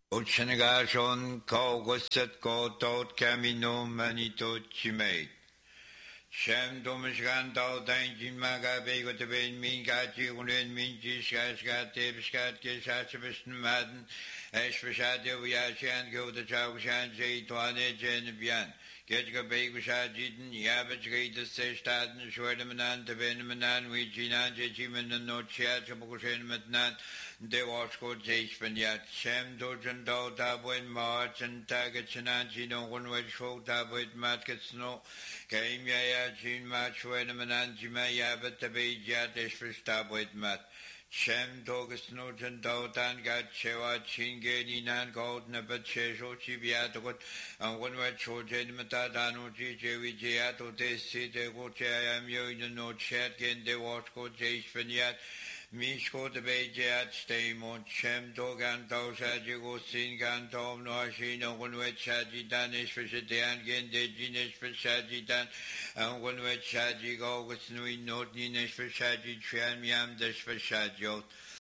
Uchanagashon Kogosat Kotot Camino Manito Chimate. Shem Domishgan Dao Danjin Maga Bego to Ben Mingachi Ulen Minji Shashka Tepskat Keshachavishan Madden Eshvashade Uyashan Go the Chaushan Jay Tuane Genevian. Getga Begushajidan Yabach Gate Sestaden Schwedemanan the Benemanan Wijina Jejiman and No Chiachabukushan Matnan. De Wasko Jayspanyat, Shem Dojan Do Dabwin March and Tagachananji no one way show Dabwit Matkets no Game Yaya Jin Match Wedamanan Jimaya but the Bejat is for Stabwit Mat. Shem Dogus Nojan Dotan got Chewa Chingedi Nan Gold Nabat Chesho Chibiatot and one way Chojan Matadano Jewi Jato de City Gochayam Yo no chat gen de Wasko Jayspanyat. Mishko the Bejat Stamon, Shem Dogan Dosa Jigo Singan Tom Noashino, one with Shaji Danish for Shadian, Gende Jinish for Shaji Dan, and one with Shaji Go with Nui Not Ninish for Shaji Trian Yam Dish for Shajot.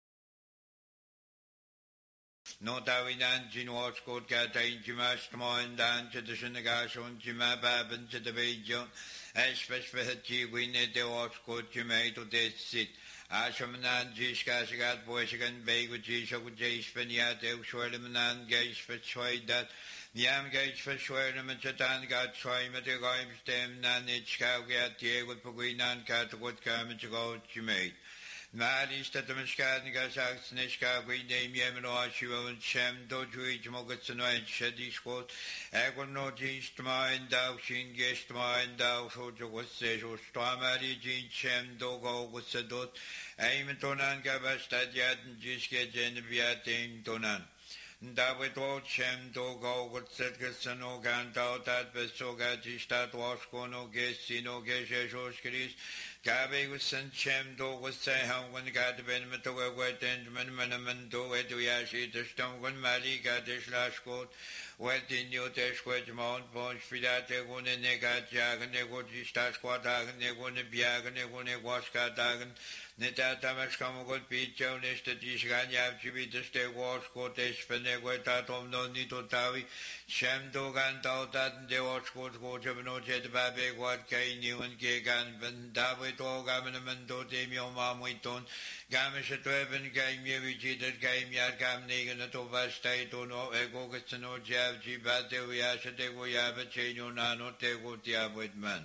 No Davidan Jinwas Court Katain Jimash Moin Dan to the Shinagashon Jima Baban to the Bejon, Ashpesh for Hachi Winnie de Wasko Jimay to this sit. Ashamanan Jishkashagat Boyshagan Begu Jishok Jayspanyat Elshwerdamanan Gage for Choi that Yam Gage for Shwerdam and Chatan got Choi Matagoim Stem Nanitchka Gat Yegut Puginan Katakut Kamachago Chimate. Malis Tatamashkat Gasak Snishka, we name Yemino Shiva and Shem Doju Mogatsano and Shadishkot, Agono Jistma and Dao Shin Gestma and Dao Sojo was Sejo, Stamari Jin Shem Dogo was Sadot, Aimatonan Gabastadiat and Jiske Geneviat Aim Tonan. Davidot Shem Dogo would set Gassano Gantao that Besoga Jistat Waskono Gesino Gesho Skris. Gabe was sent Shem Do was say how when God Ben Matoga wet and Manaman do it to Yashi the stone when Mali got the slash coat, wet in your test wedge mount, punch Fidate one and negat jag and nego Stash Quadag and nego Biag and nego Waska Dagan, Neta Tamash Kamogol Picho, Nesta Disgan Yachi the stay wash cotesh Fenego Tatom no Nito Tavi, Shem Dogan Tautat, the wash coat coach of no jet babe, what Kay new and Gagan, Ben David. Gamanamando Demio Mamuiton, Gamish to Evan Game Yevichit Game Yagam Negan at Ovastai to no Egogano Jav Jibate Viasha Tego Yaba Cheno Nano Tego Tiabit Man.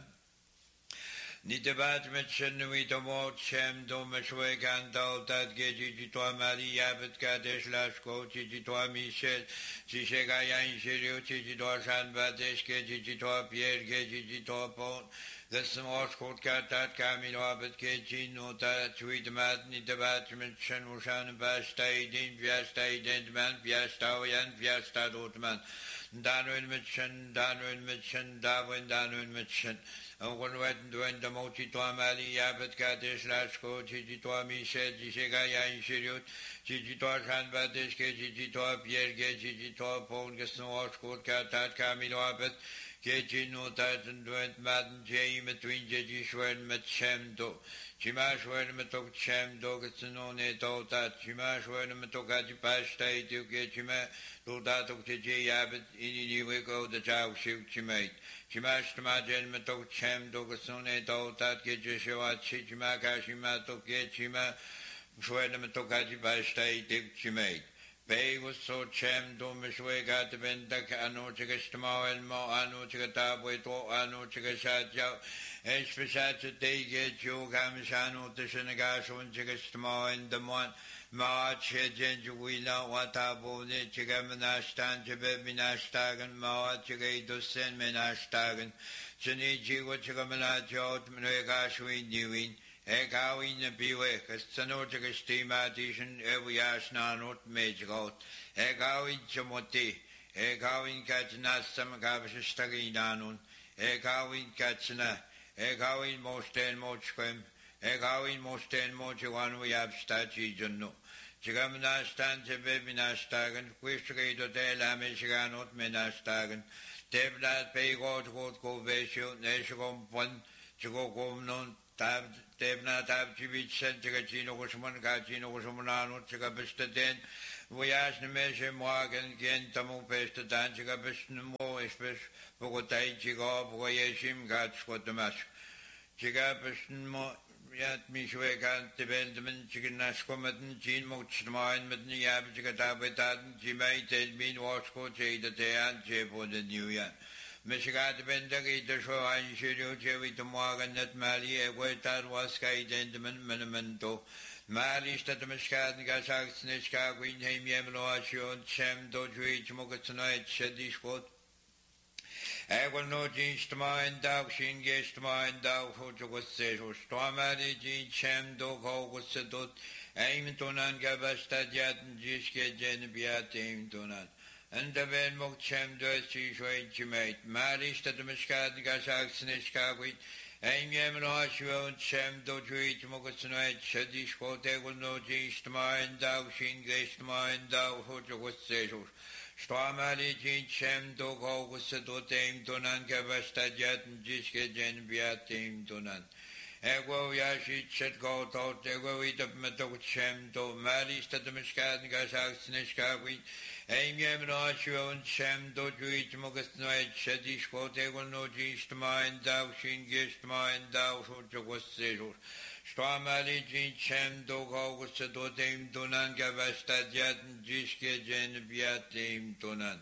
Nitabat Metchenui Mo Chem Domashwe Gandal that Geji to Mari Yabet Kadesh Lashko, Chichitoa Michel, Chishagayan Shirio, Chichitoa San Badesh, Gejitoa Pierre, Gejitoa Pon. The small court cat that Camino Abbott Kejin, no that sweet madney, the batman, Shanushan, Vastai, Din, Viastai, Dentman, Viastawian, Viasta Dotman, Danwin Mitchen, Darwin, Danwin Mitchen, and one went when the Mochi to Amali, Abbott Katish, Lashko, Chijitoa Michel, Jishigaya, Shirut, Chijitoa Shan Badish, Chijitoa Pierre, Chijitoa Pong, the small court cat that Camino Abbott. Keji no tatan went madden jay between Jejishwern met Shemdo. Chimashwern metok Shemdo gets no neto that Chimashwern metokaji pashtai to get Chima, do that of Jay Abbott in the go the chow shoot Chimate. Chimash Majan metok Shemdo gets no neto that get Jeshua Chichimakashi to get Chima, Shwern metokaji pashtai to Chimate. Bay was so chem domishwe got the bendak ano chigastamo and mo ano chigatabwe to ano chigashajo, Especially they get you Gamishano to Shenagashon chigastamo and the one March Jenjuila Watabo Chigamanashtan Jebinashtagan Mawa Chigado Sen Menashtagan Cheniji Wachigamanajo Mregashwin Newin. Egawin biwe, Castanotica stimation, Eviashna not major. Egawin chamoti, Egawin catchnasam gavishtaginanun, Egawin catchna, Egawin mosten mochquem, Egawin mosten mochuan we have stati junno. Chigamanastan Jebinashtagan, Quishtrado de la Michiganot Menastagan, Teblat Paygot Go Vesho, Neshagom Pon, Chigogom non. Tebna tabchivich Sentigachino Gusman Gachino Gusmanano, Chigabestaden, Voyage Nemeshe Morgan, Gentamu Pesta Danchiga Bestnemo, Espes, Bogotai, Chigo, Voyashim, Gats, Quatamash. Chigabestnemo, Yat Mishwegan, the Benjamin, Chiganashkomatin, Jean Mochmain, Matniab, Chigatabetadan, Jimay, Telmin, Washko, Jade, and Jepo, the New Year. Michigan Bendagi, the show, and Shiru, Jewi, the Morgan, that Mali, a Waitar was Sky Gentleman, Menamento, Mali, Statamishkan, Gasak, Snishka, Queen, Ham Yamloashion, Shem, Dojuich, Mokatanite, Shedishpot. I will know Jeans to mine, Dog, Shin, Guest, mine, Dog, who was said, who stormady, Jean, Shem, Dog, was said, Aim to none, Gabastad, Yat, and Jiske, Genebiat, aim to none. And the Ben Mokchem does she mate. Marish that the Muscat Gasak Snishkawit, Aim Yamroshio, Shem Dojuit Mokasnoit, Shadish Kote will know Jish to mine, Dog, Shin, Guest, mine, Dog, who was said, Stormady, Jean, Shem, Dog, was said, Aim to none, Gabastad, Yat, and Jiske, Genebiat, aim to none. Ego Yashi Chet go out, Ego eat up Metal Shem, do Marish that the Muscat Gasak Snishkawit. Aim Yamroshio and Shem do Juit Mogasnoit, Shadish Kote will know Jish to mine, Dog, Shin, Guest, mine, Dog, who was said. Stormady, Jean, Shem, Dog, August, do Dame Donan, Gavastad, Yat, and Jiske, Genebiat, Dame Donan.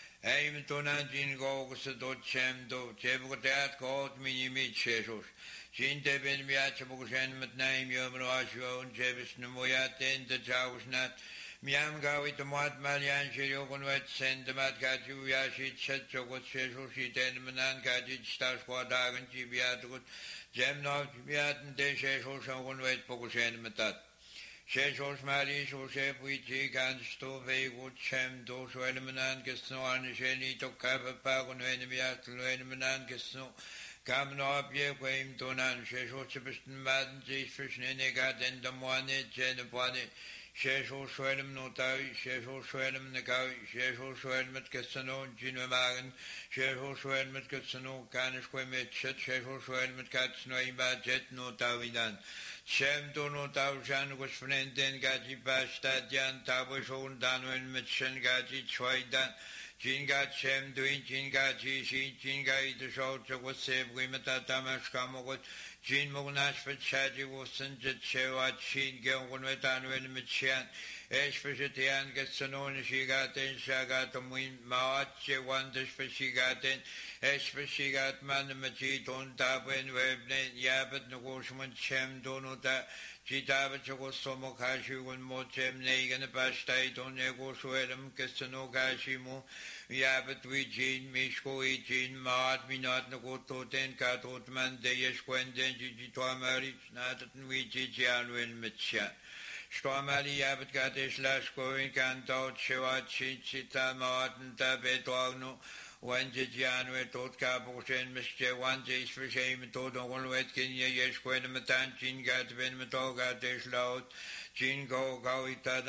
Aim Donan, Jean, August, do Shem, do Jebogat, called Minimit Shesos. Jean Deben Miachabushan, Matname, Yamroshio, and Jebis Nemoyat, and the Jausnat. Miam Gawi the Mat Malian Shirokon Wet send the Mat Gaju Yashit Setchokot Shesu Shit and Manan Gajit Stars Quadagan Jibiatukut Jem Nog Jibiat and Desheso Shokon Wet Pokushan Matat. Shesos Mali Shosep Wichi Gansto Vegut Shem Dos Elmanan Gesno and Sheni to Kappa Pagon Enemiat Luenmanan Gesno. Come no Pie Quaim Tonan Shesos Sebistan Madan Jish Negat and the Moine Jenapane. Shesho Swellem Notai, Shesho Swellem Nagai, Shesho Swellmet Cassano, Ginumagan, Shesho Swellmet Cassano, Canisquemet, Shesho Swellmet Catsno, Jet Notavidan, Shem to Notaujan was friend and Gaji Bastadian, Tabashon, Danwin, Mitchen Gaji, Chwaidan, Jingat Shem doing Jingaji, Jingai, the Shouts was saved, Wimata Tamashkamogot. Jean Monash for Chaji was sent at Shewat, Sheen, Gelwin, when Michian, Especian gets to know she got in Shagatum Win, Maatche wonders for she got in, especially got Manamachi, don't tap when Webnet, Yabet, Negotiation, Shem, Donota, Chitabacho, Somokashi, when Mochem, Negan, Pastai, don't negotiate them, Kastano Yabet, we Jean, Mishko, Jean, Maat, Minot, Nagoto, Ten Katotman, Deyesh, Quenden, Gigitoa marriage, Natan, we Gigian, when Michian. Stormali Yabet Gatish Lashko, Canto, Chewat, Chita, Martin, Tabetogno, one Gigian, with Totka, Boshen, Mr. One Jays for shame, Toto, one wet Kenya, yes, when the Matan, Chin got Ben Matoga, Dish Loud, Chin go, Gawita,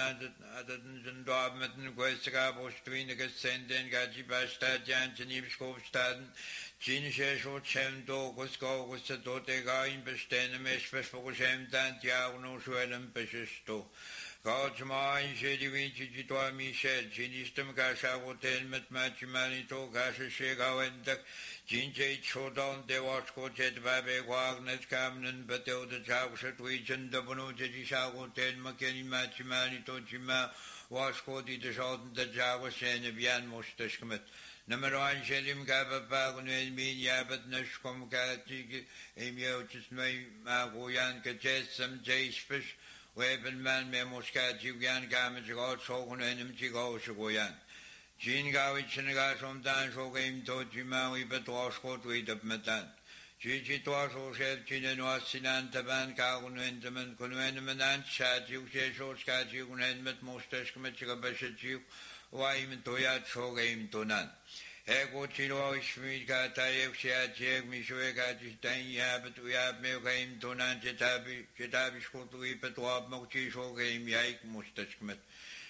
and Dobmetan, Questaka, Bostwin, the Gascendant, Gaji Bastad, Jansen, Skopstaden. Chin Shesho Chem Do Gusko was the Dotega in Besten, Mespes for Shem Dantia, no Swellem Peshesto. Gauchma in Shady Vinci to Michel, Chinistum Gasha Hotel, Met Machimanito, Gasha Shega and the Jinjay Chodan, De Wasco, Jet Babe, Wagner, Camden, Batel, the Chowshat region, the Bono Jedisha Hotel, McKinney, Machimanito, Jima, Wasco, the Shot, the Java, Senebian, Mostashkamet. Number one, Shelim Gaba Pagun, Elmin, Yabat, Nashkom, Katig, Emio, Chismay, Magoyan, Kajet, some Jays fish, Weapon Man, Memoska, Jigan, Gamage, God, Sogun, and Mchigo, Shagoyan. Jean Gawich and Gas from Dan, so game to Jimawi, but was caught with the Matan. Gigi Twaso said, Chinan was Sinan Taban, Kagun, Enderman, Kunwenaman, Chat, you say, so Scat, you and Met Mosters, Kamichika Beshet, why even Toyat, so game to none. Ego Chilo, Schmidka, Tayev, Siachek, Mishueka, Jistain, Yabet, we have milk game to none, Jetabi, School to Ipet, Mochi, so game, Yaik, Mustachmet.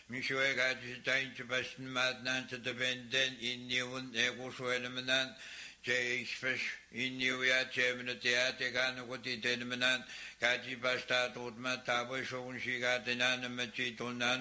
Mishueka, Jistain, Sebastian, Madnan, to the Benden, in Newon, Ego Swellemanan, Jeichfisch in Niuja Chemnetea Teganuti Tenmanan Kaji Basta Tutma Tabo Shonshiga Tenan Machitunan